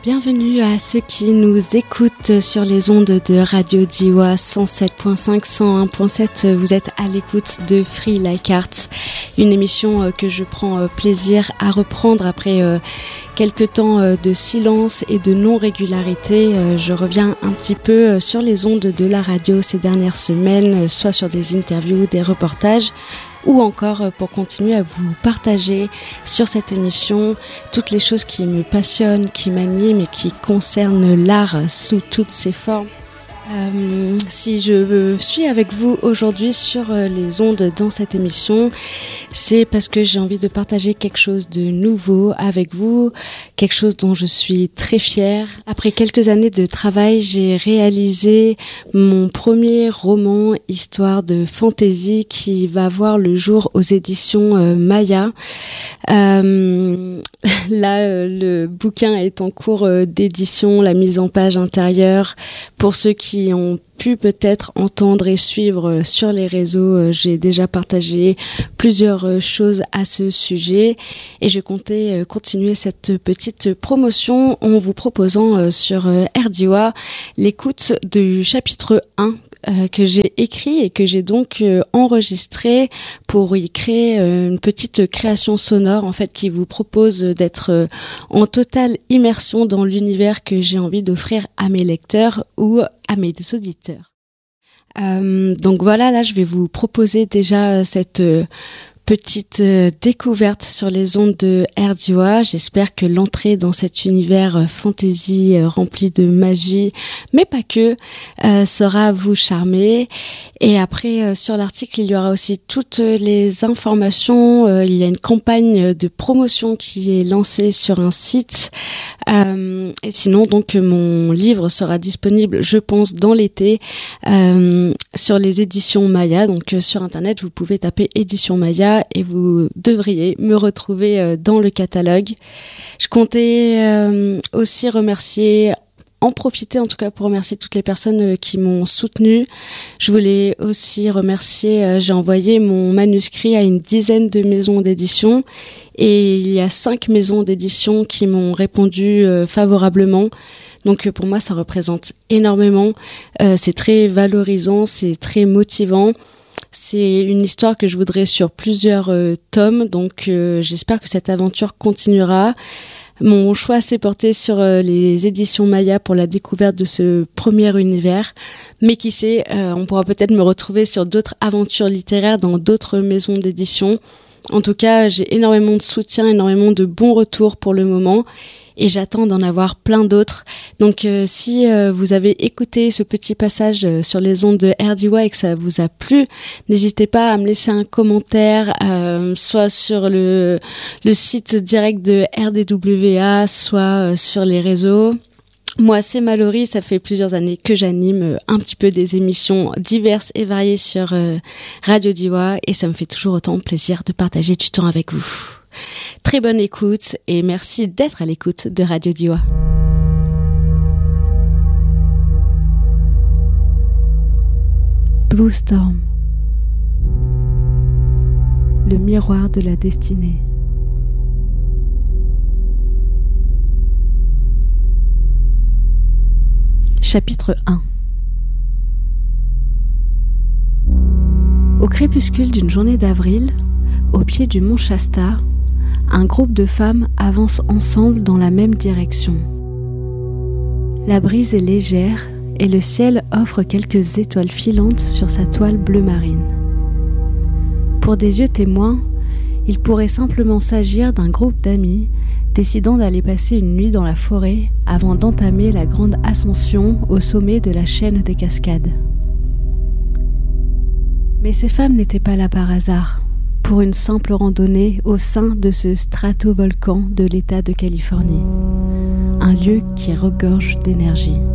Bienvenue à ceux qui nous écoutent sur les ondes de Radio Diois 107.5, 101.7. Vous êtes à l'écoute de Free Like Art, une émission que je prends plaisir à reprendre après quelques temps de silence et de non-régularité. Je reviens un petit peu sur les ondes de la radio ces dernières semaines, soit sur des interviews, des reportages, ou encore pour continuer à vous partager sur cette émission toutes les choses qui me passionnent, qui m'animent et qui concernent l'art sous toutes ses formes. Si je suis avec vous aujourd'hui sur les ondes dans cette émission, c'est parce que j'ai envie de partager quelque chose de nouveau avec vous, quelque chose dont je suis très fière. Après quelques années de travail, j'ai réalisé mon premier roman histoire de fantasy qui va voir le jour aux éditions Maya. Là, le bouquin est en cours d'édition, la mise en page intérieure. Pour ceux qui ont pu peut-être entendre et suivre sur les réseaux, j'ai déjà partagé plusieurs choses à ce sujet et je comptais continuer cette petite promotion en vous proposant sur RDIWA l'écoute du chapitre 1 que j'ai écrit et que j'ai donc enregistré pour y créer une petite création sonore en fait qui vous propose d'être en totale immersion dans l'univers que j'ai envie d'offrir à mes lecteurs ou à mes auditeurs. Donc voilà, là je vais vous proposer déjà cette petite découverte sur les ondes de RDIWA. J'espère que l'entrée dans cet univers fantasy rempli de magie, mais pas que, saura vous charmer. Et après, sur l'article, il y aura aussi toutes les informations. Il y a une campagne de promotion qui est lancée sur un site. Et sinon, donc, mon livre sera disponible, je pense, dans l'été, sur les éditions Maya. Donc, sur Internet, vous pouvez taper éditions Maya et vous devriez me retrouver dans le catalogue. Je comptais aussi en profiter en tout cas pour remercier toutes les personnes qui m'ont soutenue. Je voulais aussi remercier, j'ai envoyé mon manuscrit à une dizaine de maisons d'édition et il y a 5 maisons d'édition qui m'ont répondu favorablement. Donc pour moi ça représente énormément, c'est très valorisant, c'est très motivant. C'est une histoire que je voudrais sur plusieurs tomes, donc j'espère que cette aventure continuera. Mon choix s'est porté sur les éditions Maya pour la découverte de ce premier univers, mais qui sait, on pourra peut-être me retrouver sur d'autres aventures littéraires dans d'autres maisons d'édition. En tout cas, j'ai énormément de soutien, énormément de bons retours pour le moment. Et j'attends d'en avoir plein d'autres. Donc si vous avez écouté ce petit passage sur les ondes de RDIWA et que ça vous a plu, n'hésitez pas à me laisser un commentaire, soit sur le site direct de RDWA, soit sur les réseaux. Moi, c'est Mallory, ça fait plusieurs années que j'anime un petit peu des émissions diverses et variées sur Radio Diois et ça me fait toujours autant plaisir de partager du temps avec vous. Très bonne écoute et merci d'être à l'écoute de Radio Diois. Blue Storm, le miroir de la destinée. Chapitre 1. Au crépuscule d'une journée d'avril, au pied du mont Shasta, un groupe de femmes avance ensemble dans la même direction. La brise est légère et le ciel offre quelques étoiles filantes sur sa toile bleu marine. Pour des yeux témoins, il pourrait simplement s'agir d'un groupe d'amis décidant d'aller passer une nuit dans la forêt avant d'entamer la grande ascension au sommet de la chaîne des Cascades. Mais ces femmes n'étaient pas là par hasard, pour une simple randonnée au sein de ce stratovolcan de l'État de Californie, un lieu qui regorge d'énergie.